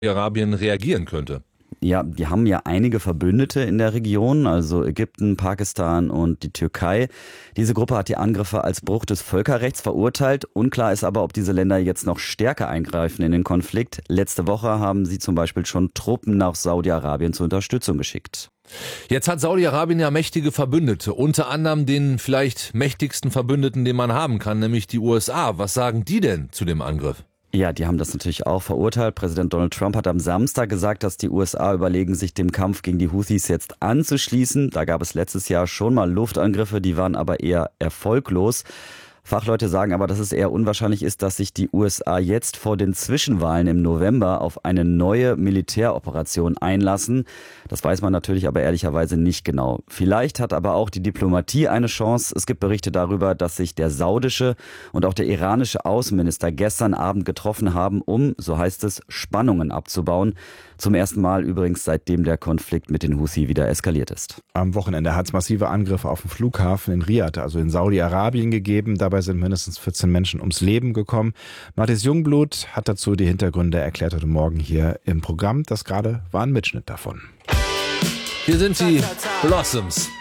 Saudi-Arabien reagieren könnte. Ja, die haben ja einige Verbündete in der Region, also Ägypten, Pakistan und die Türkei. Diese Gruppe hat die Angriffe als Bruch des Völkerrechts verurteilt. Unklar ist aber, ob diese Länder jetzt noch stärker eingreifen in den Konflikt. Letzte Woche haben sie zum Beispiel schon Truppen nach Saudi-Arabien zur Unterstützung geschickt. Jetzt hat Saudi-Arabien ja mächtige Verbündete, unter anderem den vielleicht mächtigsten Verbündeten, den man haben kann, nämlich die USA. Was sagen die denn zu dem Angriff? Ja, die haben das natürlich auch verurteilt. Präsident Donald Trump hat am Samstag gesagt, dass die USA überlegen, sich dem Kampf gegen die Houthis jetzt anzuschließen. Da gab es letztes Jahr schon mal Luftangriffe, die waren aber eher erfolglos. Fachleute sagen aber, dass es eher unwahrscheinlich ist, dass sich die USA jetzt vor den Zwischenwahlen im November auf eine neue Militäroperation einlassen. Das weiß man natürlich aber ehrlicherweise nicht genau. Vielleicht hat aber auch die Diplomatie eine Chance. Es gibt Berichte darüber, dass sich der saudische und auch der iranische Außenminister gestern Abend getroffen haben, um, so heißt es, Spannungen abzubauen. Zum ersten Mal übrigens, seitdem der Konflikt mit den Houthi wieder eskaliert ist. Am Wochenende hat es massive Angriffe auf den Flughafen in Riyadh, also in Saudi-Arabien, gegeben. Dabei sind mindestens 14 Menschen ums Leben gekommen. Mathis Jungblut hat dazu die Hintergründe erklärt heute Morgen hier im Programm. Das gerade war ein Mitschnitt davon. Hier sind die Blossoms.